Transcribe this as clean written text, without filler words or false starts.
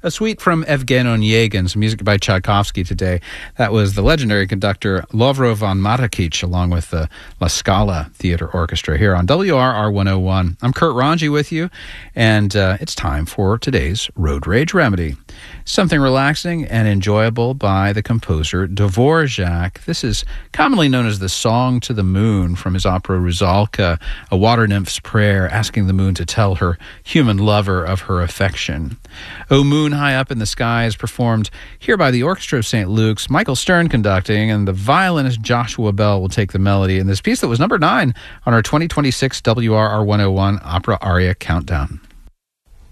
A suite from Evgen Onegin, some music by Tchaikovsky today. That was the legendary conductor Lovro von Matakic, along with the La Scala Theater Orchestra here on WRR 101. I'm Kurt Ranji with you, and it's time for today's Road Rage Remedy. Something relaxing and enjoyable by the composer Dvorak. This is commonly known as the Song to the Moon from his opera Rusalka, a water nymph's prayer asking the moon to tell her human lover of her affection. O Moon High Up in the Sky is performed here by the Orchestra of St. Luke's, Michael Stern conducting, and the violinist Joshua Bell will take the melody in this piece that was number 9 on our 2026 WRR 101 Opera Aria Countdown.